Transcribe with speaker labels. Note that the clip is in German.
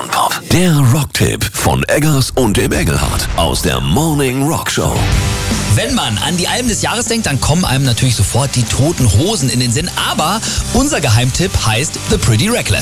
Speaker 1: Deutschlandpop. Der Rocktipp von Eggers und dem Engelhardt aus der Morning Rock Show.
Speaker 2: Wenn man an die Alben des Jahres denkt, dann kommen einem natürlich sofort die Toten Hosen in den Sinn. Aber unser Geheimtipp heißt The Pretty Reckless.